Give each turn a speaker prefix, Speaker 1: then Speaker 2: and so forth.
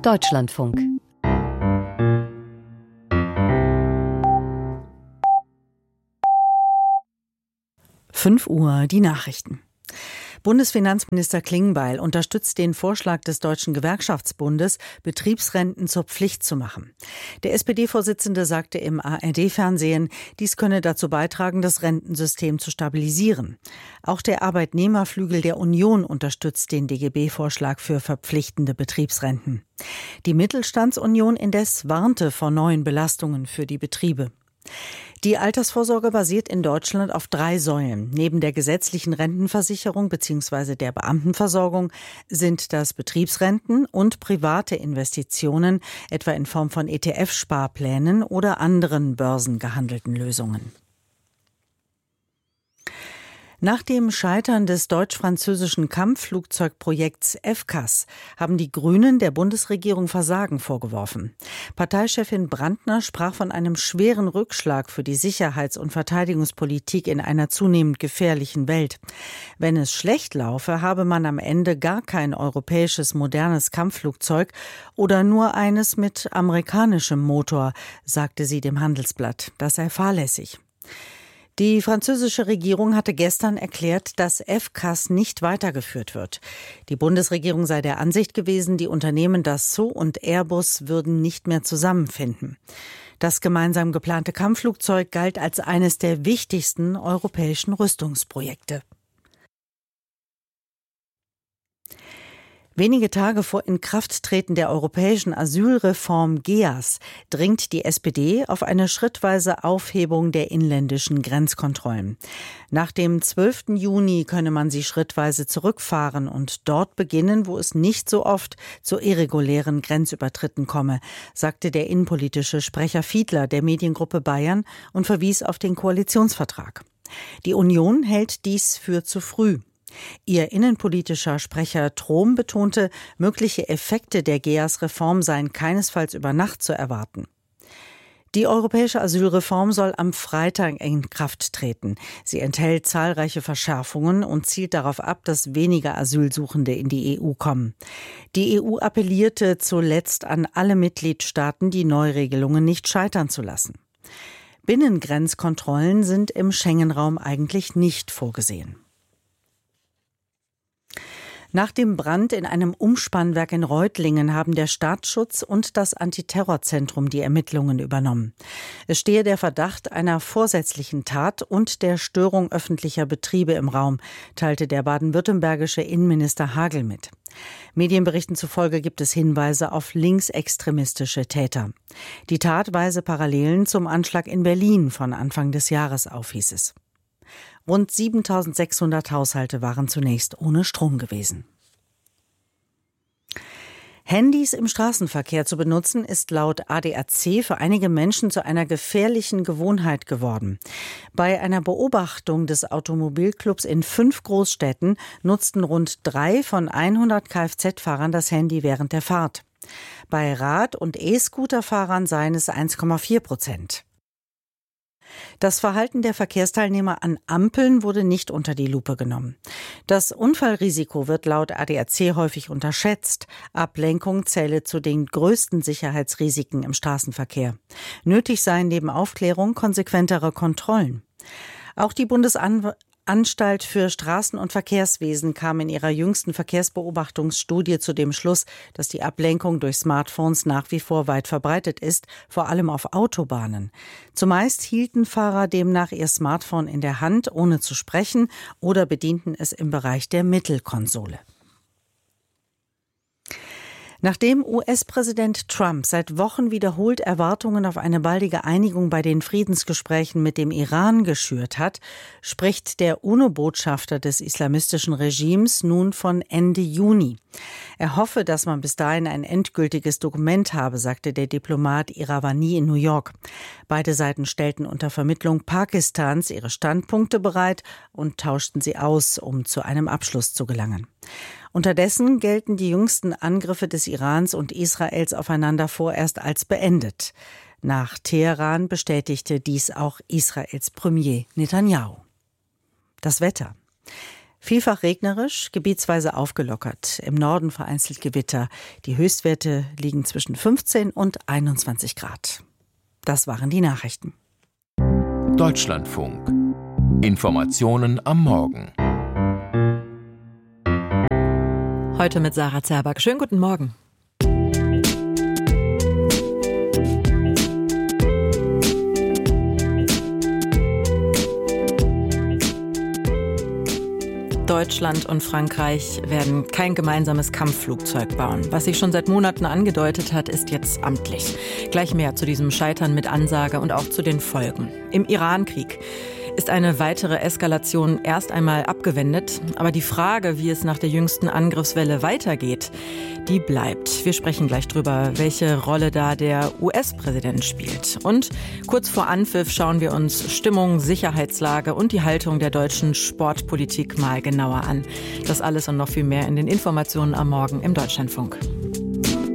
Speaker 1: Deutschlandfunk. Fünf Uhr, die Nachrichten. Bundesfinanzminister Klingbeil unterstützt den Vorschlag des Deutschen Gewerkschaftsbundes, Betriebsrenten zur Pflicht zu machen. Der SPD-Vorsitzende sagte im ARD-Fernsehen, dies könne dazu beitragen, das Rentensystem zu stabilisieren. Auch der Arbeitnehmerflügel der Union unterstützt den DGB-Vorschlag für verpflichtende Betriebsrenten. Die Mittelstandsunion indes warnte vor neuen Belastungen für die Betriebe. Die Altersvorsorge basiert in Deutschland auf 3 Säulen. Neben der gesetzlichen Rentenversicherung bzw. der Beamtenversorgung sind das Betriebsrenten und private Investitionen, etwa in Form von ETF-Sparplänen oder anderen börsengehandelten Lösungen. Nach dem Scheitern des deutsch-französischen Kampfflugzeugprojekts FCAS haben die Grünen der Bundesregierung Versagen vorgeworfen. Parteichefin Brandner sprach von einem schweren Rückschlag für die Sicherheits- und Verteidigungspolitik in einer zunehmend gefährlichen Welt. Wenn es schlecht laufe, habe man am Ende gar kein europäisches modernes Kampfflugzeug oder nur eines mit amerikanischem Motor, sagte sie dem Handelsblatt. Das sei fahrlässig. Die französische Regierung hatte gestern erklärt, dass FCAS nicht weitergeführt wird. Die Bundesregierung sei der Ansicht gewesen, die Unternehmen Dassault und Airbus würden nicht mehr zusammenfinden. Das gemeinsam geplante Kampfflugzeug galt als eines der wichtigsten europäischen Rüstungsprojekte. Wenige Tage vor Inkrafttreten der europäischen Asylreform GEAS dringt die SPD auf eine schrittweise Aufhebung der inländischen Grenzkontrollen. Nach dem 12. Juni könne man sie schrittweise zurückfahren und dort beginnen, wo es nicht so oft zu irregulären Grenzübertritten komme, sagte der innenpolitische Sprecher Fiedler der Mediengruppe Bayern und verwies auf den Koalitionsvertrag. Die Union hält dies für zu früh. Ihr innenpolitischer Sprecher Trom betonte, mögliche Effekte der GEAS-Reform seien keinesfalls über Nacht zu erwarten. Die europäische Asylreform soll am Freitag in Kraft treten. Sie enthält zahlreiche Verschärfungen und zielt darauf ab, dass weniger Asylsuchende in die EU kommen. Die EU appellierte zuletzt an alle Mitgliedstaaten, die Neuregelungen nicht scheitern zu lassen. Binnengrenzkontrollen sind im Schengen-Raum eigentlich nicht vorgesehen. Nach dem Brand in einem Umspannwerk in Reutlingen haben der Staatsschutz und das Antiterrorzentrum die Ermittlungen übernommen. Es stehe der Verdacht einer vorsätzlichen Tat und der Störung öffentlicher Betriebe im Raum, teilte der baden-württembergische Innenminister Hagel mit. Medienberichten zufolge gibt es Hinweise auf linksextremistische Täter. Die Tat weise Parallelen zum Anschlag in Berlin von Anfang des Jahres auf, hieß es. Rund 7.600 Haushalte waren zunächst ohne Strom gewesen. Handys im Straßenverkehr zu benutzen, ist laut ADAC für einige Menschen zu einer gefährlichen Gewohnheit geworden. Bei einer Beobachtung des Automobilclubs in 5 Großstädten nutzten rund 3 von 100 Kfz-Fahrern das Handy während der Fahrt. Bei Rad- und E-Scooter-Fahrern seien es 1,4%. Das Verhalten der Verkehrsteilnehmer an Ampeln wurde nicht unter die Lupe genommen. Das Unfallrisiko wird laut ADAC häufig unterschätzt. Ablenkung zähle zu den größten Sicherheitsrisiken im Straßenverkehr. Nötig seien neben Aufklärung konsequentere Kontrollen. Auch die Bundesanstalt für Straßen- und Verkehrswesen kam in ihrer jüngsten Verkehrsbeobachtungsstudie zu dem Schluss, dass die Ablenkung durch Smartphones nach wie vor weit verbreitet ist, vor allem auf Autobahnen. Zumeist hielten Fahrer demnach ihr Smartphone in der Hand, ohne zu sprechen, oder bedienten es im Bereich der Mittelkonsole. Nachdem US-Präsident Trump seit Wochen wiederholt Erwartungen auf eine baldige Einigung bei den Friedensgesprächen mit dem Iran geschürt hat, spricht der UNO-Botschafter des islamistischen Regimes nun von Ende Juni. Er hoffe, dass man bis dahin ein endgültiges Dokument habe, sagte der Diplomat Iravani in New York. Beide Seiten stellten unter Vermittlung Pakistans ihre Standpunkte bereit und tauschten sie aus, um zu einem Abschluss zu gelangen. Unterdessen gelten die jüngsten Angriffe des Irans und Israels aufeinander vorerst als beendet. Nach Teheran bestätigte dies auch Israels Premier Netanyahu. Das Wetter. Vielfach regnerisch, gebietsweise aufgelockert. Im Norden vereinzelt Gewitter. Die Höchstwerte liegen zwischen 15 und 21 Grad. Das waren die Nachrichten.
Speaker 2: Deutschlandfunk. Informationen am Morgen.
Speaker 3: Heute mit Sarah Zerback. Schönen guten Morgen. Deutschland und Frankreich werden kein gemeinsames Kampfflugzeug bauen. Was sich schon seit Monaten angedeutet hat, ist jetzt amtlich. Gleich mehr zu diesem Scheitern mit Ansage und auch zu den Folgen. Im Irankrieg ist eine weitere Eskalation erst einmal abgewendet. Aber die Frage, wie es nach der jüngsten Angriffswelle weitergeht, die bleibt. Wir sprechen gleich drüber, welche Rolle da der US-Präsident spielt. Und kurz vor Anpfiff schauen wir uns Stimmung, Sicherheitslage und die Haltung der deutschen Sportpolitik mal genauer an. Das alles und noch viel mehr in den Informationen am Morgen im Deutschlandfunk.